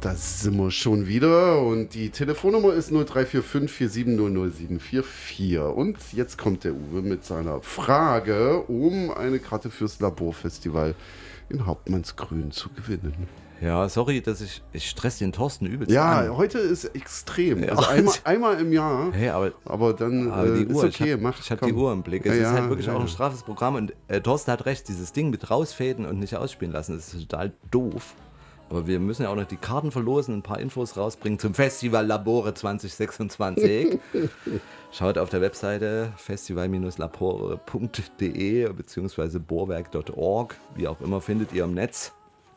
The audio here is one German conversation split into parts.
da sind wir schon wieder und die Telefonnummer ist 0345 4700744 und jetzt kommt der Uwe mit seiner Frage, um eine Karte fürs Laborfestival in Hauptmannsgrün zu gewinnen. Ja, sorry, dass ich stress den Thorsten übelst Ja, an. heute ist extrem. Ja. Also einmal im Jahr. Hey, aber dann die Uhr, ist okay. ich hab die Uhr im Blick. Es Ja, ist halt wirklich ja. auch ein straffes Programm. Und Thorsten hat recht, dieses Ding mit rausfäden und nicht ausspielen lassen, das ist total doof. Aber wir müssen ja auch noch die Karten verlosen, ein paar Infos rausbringen zum Festival Labore 2026. Schaut auf der Webseite festival-labore.de bzw. bohrwerk.org, wie auch immer, findet ihr im Netz.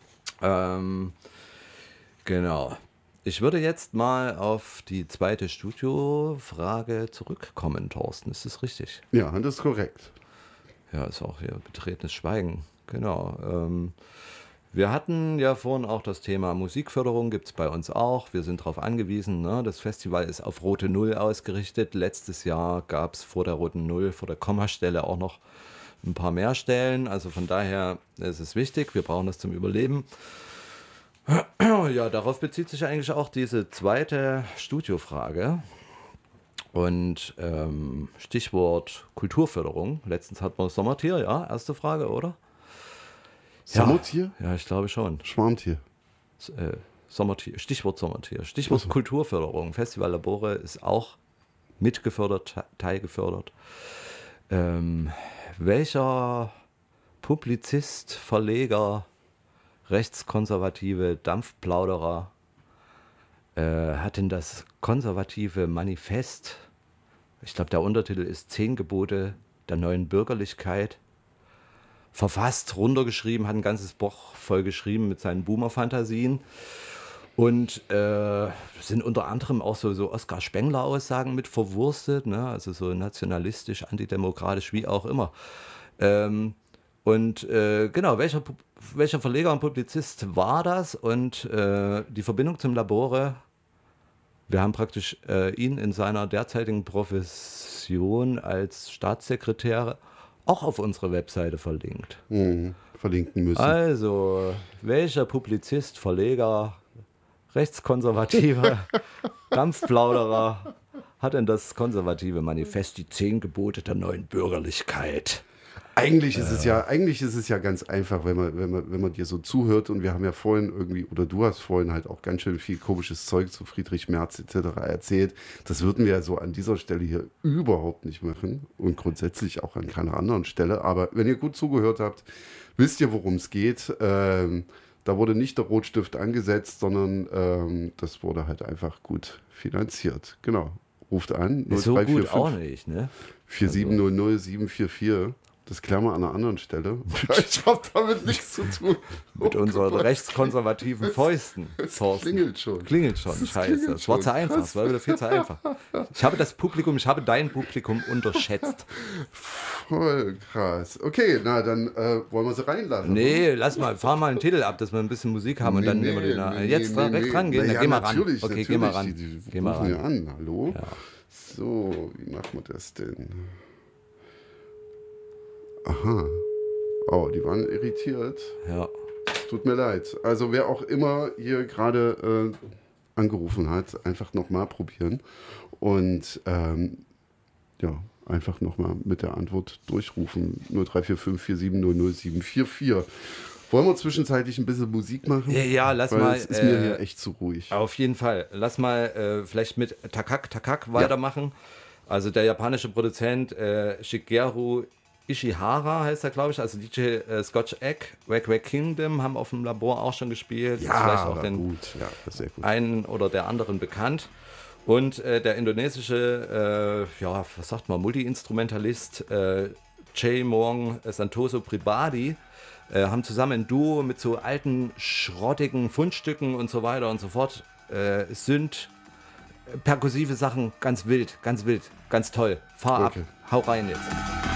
Genau. Ich würde jetzt mal auf die zweite Studiofrage zurückkommen, Thorsten. Ist das richtig? Ja, das ist korrekt. Ja, ist auch hier betretenes Schweigen. Genau. Wir hatten ja vorhin auch das Thema Musikförderung, gibt es bei uns auch. Wir sind darauf angewiesen. Ne? Das Festival ist auf Rote Null ausgerichtet. Letztes Jahr gab es vor der Roten Null, vor der Kommastelle auch noch ein paar mehr Stellen. Also von daher ist es wichtig. Wir brauchen das zum Überleben. Ja, darauf bezieht sich eigentlich auch diese zweite Studiofrage. Und Stichwort Kulturförderung. Letztens hatten wir Sommertier, ja, erste Frage, oder? Sommertier? Ja, ich glaube schon. Schwarmtier. Sommertier, Stichwort Sommertier. Stichwort Kulturförderung. Festival Labore ist auch mitgefördert, teilgefördert. Welcher Publizist, Verleger, rechtskonservative Dampfplauderer hat denn das konservative Manifest, ich glaube der Untertitel ist 10 Gebote der neuen Bürgerlichkeit, verfasst, runtergeschrieben, hat ein ganzes Buch voll geschrieben mit seinen Boomer-Fantasien und sind unter anderem auch so Oskar Spengler-Aussagen mit verwurstet, ne? Also so nationalistisch, antidemokratisch, wie auch immer. Genau, welcher Verleger und Publizist war das? Und die Verbindung zum Labore, wir haben praktisch ihn in seiner derzeitigen Profession als Staatssekretär auch auf unsere Webseite verlinkt. Verlinken müssen. Also, welcher Publizist, Verleger, rechtskonservativer Dampfplauderer hat denn das konservative Manifest, die 10 Gebote der neuen Bürgerlichkeit? Eigentlich ist es ja ganz einfach, wenn man dir so zuhört, und wir haben ja vorhin irgendwie, oder du hast vorhin halt auch ganz schön viel komisches Zeug zu Friedrich Merz etc. erzählt. Das würden wir ja so an dieser Stelle hier überhaupt nicht machen und grundsätzlich auch an keiner anderen Stelle. Aber wenn ihr gut zugehört habt, wisst ihr, worum es geht. Da wurde nicht der Rotstift angesetzt, sondern das wurde halt einfach gut finanziert. Genau. Ruft an. So gut auch nicht, ne? 4700 744. Das klären wir an einer anderen Stelle. Ich habe damit nichts zu tun. Mit unseren rechtskonservativen Fäusten. Klingelt schon. Scheiße. Das war zu einfach. Das war wieder viel zu einfach. Ich habe dein Publikum unterschätzt. Voll krass. Okay, na dann wollen wir sie reinlassen. Nee, fahr mal einen Titel ab, dass wir ein bisschen Musik haben und dann nehmen wir den. Jetzt direkt rangehen, dann geh mal ran. Okay, geh mal ran. Geh mal ran. Hallo? Ja. So, wie machen wir das denn? Aha. Oh, die waren irritiert. Ja. Tut mir leid. Also wer auch immer hier gerade angerufen hat, einfach nochmal probieren. Und einfach nochmal mit der Antwort durchrufen. 0345 4700 744. Wollen wir zwischenzeitlich ein bisschen Musik machen? Ja, lass weil mal. Es ist mir hier echt zu ruhig. Auf jeden Fall. Lass mal vielleicht mit Takak weitermachen. Also der japanische Produzent Shigeru Ishihara heißt er, glaube ich, also DJ Scotch Egg, Wack Kingdom haben auf dem Labor auch schon gespielt. Ja, ist vielleicht auch das ist sehr gut. einen oder der anderen bekannt. Und der indonesische, Multi-Instrumentalist Jay Mong Santoso Pribadi haben zusammen ein Duo mit so alten, schrottigen Fundstücken und so weiter und so fort. Sind perkussive Sachen, ganz wild, ganz toll. Fahr ab, hau rein jetzt.